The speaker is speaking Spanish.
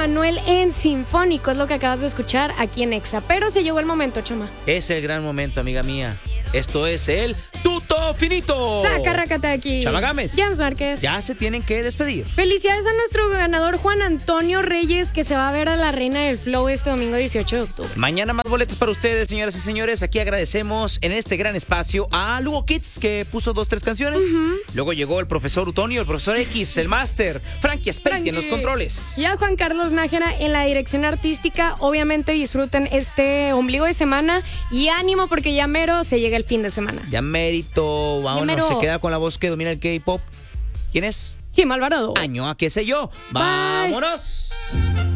Manuel en Sinfónico, es lo que acabas de escuchar aquí en Exa. Pero se llegó el momento, chama. Es el gran momento, amiga mía. Esto es el Tuto Finito. Saca racata aquí. Chama Gámez. James Márquez. Ya se tienen que despedir. Felicidades a nuestro ganador Juan Antonio Reyes, que se va a ver a la Reina del Flow este domingo 18 de octubre. Mañana más boletos para ustedes, señoras y señores. Aquí agradecemos en este gran espacio a Lugo Kids, que puso 2-3 canciones. Luego llegó el profesor Utonio, el profesor X, el máster, Frankie Aspetti en los controles. Y a Juan Carlos Nájera en la dirección artística. Obviamente disfruten este ombligo de semana y ánimo porque ya mero se llega el fin de semana. Ya mérito, vámonos, mero. se queda con la voz que domina el K-pop. ¿Quién es? Jim Alvarado. Año, a qué sé yo. Bye. ¡Vámonos!